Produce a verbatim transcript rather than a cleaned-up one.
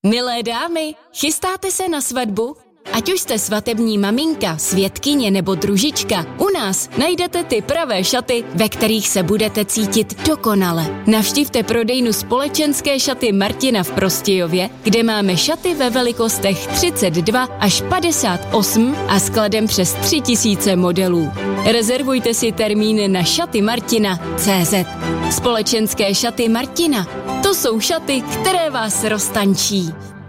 Milé dámy, chystáte se na svatbu? Ať už jste svatební maminka, svědkyně nebo družička, u nás najdete ty pravé šaty, ve kterých se budete cítit dokonale. Navštivte prodejnu Společenské šaty Martina v Prostějově, kde máme šaty ve velikostech třicet dva až padesát osm a skladem přes tři tisíce modelů. Rezervujte si termín na šatymartina tečka cé zet. Společenské šaty Martina. To jsou šaty, které vás roztančí.